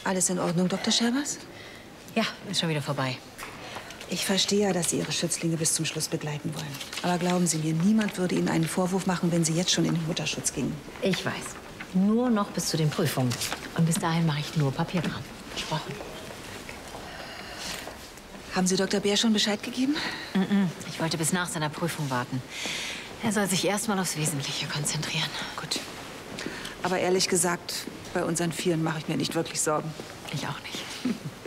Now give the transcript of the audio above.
Alles in Ordnung, Dr. Scherbers? Ja, ist schon wieder vorbei. Ich verstehe ja, dass Sie Ihre Schützlinge bis zum Schluss begleiten wollen. Aber glauben Sie mir, niemand würde Ihnen einen Vorwurf machen, wenn Sie jetzt schon in den Mutterschutz gingen. Ich weiß. Nur noch bis zu den Prüfungen. Und bis dahin mache ich nur Papierkram. Versprochen. Haben Sie Dr. Bär schon Bescheid gegeben? Ich wollte bis nach seiner Prüfung warten. Er soll sich erst mal aufs Wesentliche konzentrieren. Gut. Aber ehrlich gesagt, bei unseren Vieren mache ich mir nicht wirklich Sorgen. Ich auch nicht.